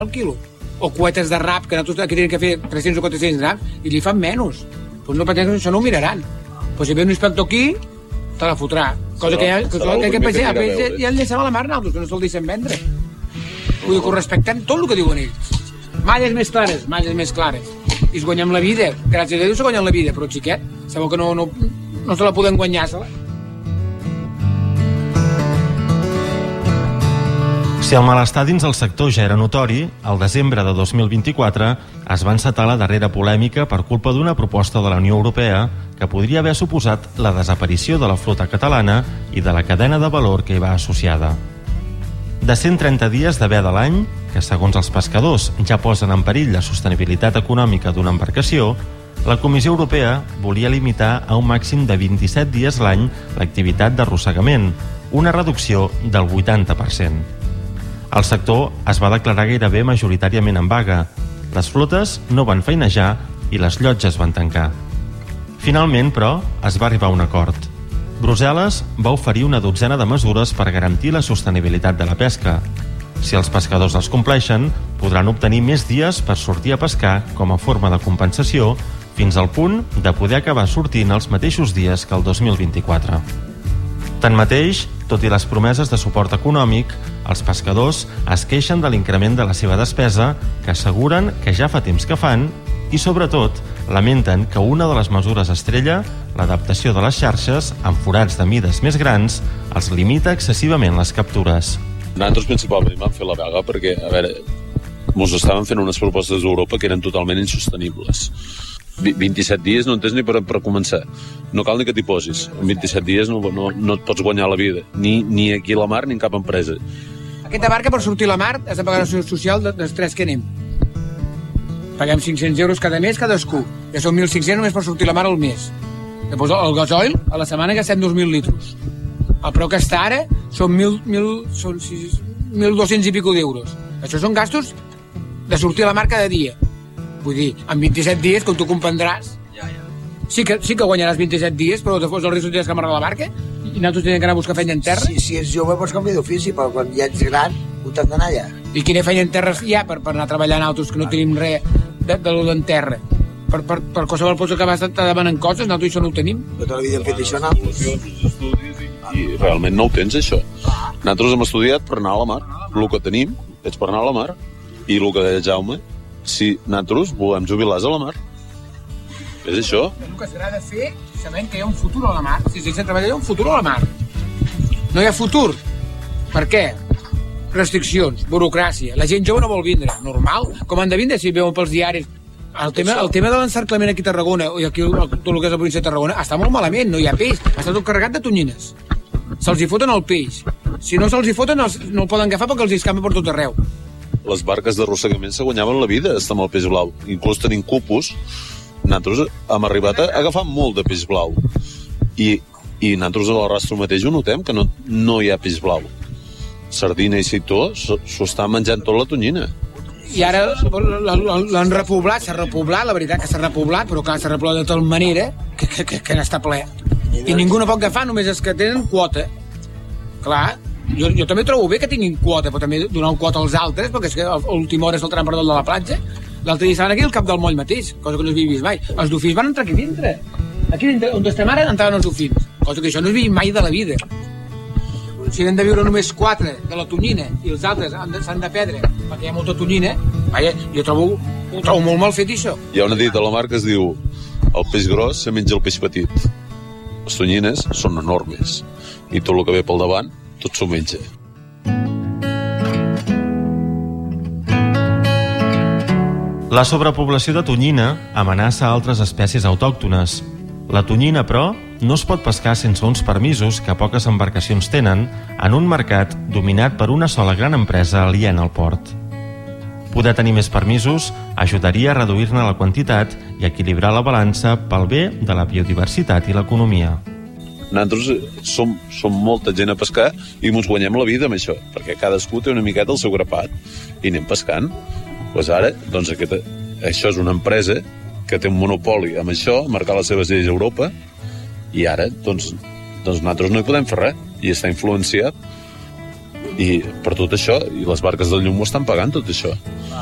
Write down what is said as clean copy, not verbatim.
al quilo. O cuetes de rap, que nosaltres aquí tenen que fer 300 o 400 grams, i li fan menys. Pues no pretenen que això no ho miraran. Pues si ve un inspector aquí, te la fotrà. Cosa que ja el lleçem a la mar, nosaltres, que no se'l deixen vendre. Vull dir que ho respectem tot el que diuen ells. Malles més clares, malles més clares. I es guanyem la vida. Gràcies a Déu se guanyem la vida, però xiquet, sabeu que no se la poden guanyar-se-la. Si el malestar dins el sector ja era notori, al desembre de 2024 es va encetar la darrera polèmica per culpa d'una proposta de la Unió Europea que podria haver suposat la desaparició de la flota catalana i de la cadena de valor que hi va associada. De 130 dies de veda l'any, que segons els pescadors ja posen en perill la sostenibilitat econòmica d'una embarcació, la Comissió Europea volia limitar a un màxim de 27 dies l'any l'activitat d'arrossegament, una reducció del 80%. El sector es va declarar gairebé majoritàriament en vaga. Les flotes no van feinejar i les llotges van tancar. Finalment, però, es va arribar a un acord. Brussel·les va oferir una dotzena de mesures per garantir la sostenibilitat de la pesca. Si els pescadors les compleixen, podran obtenir més dies per sortir a pescar com a forma de compensació fins al punt de poder acabar sortint els mateixos dies que el 2024. Tanmateix, tot i les promeses de suport econòmic, els pescadors es queixen de l'increment de la seva despesa, que asseguren que ja fa temps que fan, i sobretot lamenten que una de les mesures estrella, l'adaptació de les xarxes amb forats de mides més grans, els limita excessivament les captures. Nosaltres principalment vam fer la vaga perquè, a veure, ens estaven fent unes propostes d'Europa que eren totalment insostenibles. 27 dies no en tens ni per començar. No cal ni que t'hi posis. En 27 dies no et pots guanyar la vida. Ni aquí a la mar ni en cap empresa. Aquesta barca per sortir a la mar has de pagar la seguretat social dels tres que anem. Paguem 500 euros cada mes cadascú. Ja són 1.500 només per sortir a la mar al mes. Després el gasoil a la setmana gastem 2.000 litres. El preu que està ara són 1.200 i pico d'euros. Això són gastos de sortir a la mar cada dia. Vull dir, en 27 dies, com tu comprendràs, sí que guanyaràs 27 dies, però després el risc tens que amarrar la barca i nosaltres tenim que anar a buscar feina en terra. Si és jove pots canviar d'ofici, però quan ja ets gran ho t'has d'anar allà. I quina feina en terra hi ha per anar a treballar nosaltres, que no tenim res de lo d'en terra? Per qualsevol cosa que vas estar demanant coses, nosaltres això no ho tenim. Tota la vida hem fet això nosaltres. I realment no ho tens, això. Nosaltres hem estudiat per anar a la mar. El que tenim és per anar a la mar. I el que deia Jaume, si nosaltres volem jubilar-nos a la mar. És això. El que s'haurà de fer, sabent que hi ha un futur a la mar. Si sense treballar hi ha un futur a la mar. No hi ha futur. Per què? Restriccions, burocràcia. La gent jove no vol vindre. Normal. Com han de vindre si veuen pels diaris? El tema de l'encerclament aquí a Tarragona, i aquí tot el que és la província de Tarragona, està molt malament, no hi ha peix. Està tot carregat de tonyines. Se'ls hi foten el peix. Si no se'ls hi foten, no el poden agafar perquè els escampa per tot arreu. Les barques d'arrossegament se guanyaven la vida amb el peix blau. Inclús tenim cupos. Nosaltres hem arribat a agafar molt de peix blau. I nosaltres a l'arrastro mateix ho notem, que no hi ha peix blau. Sardina i seitó s'ho està menjant tot la tonyina. I ara l'han repoblat, s'ha repoblat, la veritat que s'ha repoblat, però clar, s'ha repoblat de tal manera que n'està ple. I ningú no pot agafar, només els que tenen quota. Clar, jo també trobo bé que tinguin quota, però també donar un quota als altres, perquè és que a l'última hora és el tram per dalt de la platja. L'altre dia estaven aquí al cap del moll mateix, cosa que no s'havia vist mai. Els dofins van entrar aquí dintre. Aquí dintre, on estem ara, entraven els dofins. Cosa que això no s'havia vist mai de la vida. Si n'han de viure només 4 de la tonyina i els altres s'han de perdre perquè hi ha molta tonyina, jo ho trobo molt mal fet, això. Hi ha una dita a la mar que es diu el peix gros se menja el peix petit. Les tonyines són enormes i tot el que ve pel davant, tot s'ho menja. La sobrepoblació de tonyina amenaça altres espècies autòctones. La tonyina, però, no es pot pescar sense uns permisos que poques embarcacions tenen en un mercat dominat per una sola gran empresa aliena al port. Poder tenir més permisos ajudaria a reduir-ne la quantitat i equilibrar la balança pel bé de la biodiversitat i l'economia. Nosaltres som molta gent a pescar i ens guanyem la vida amb això, perquè cadascú té una miqueta el seu grapat i anem pescant. Doncs ara, això és una empresa que té un monopoli amb això, marcar les seves lleis a Europa, i ara, doncs nosaltres no hi podem fer res, i està influenciat I per tot això, i les barques del llum ho estan pagant, tot això.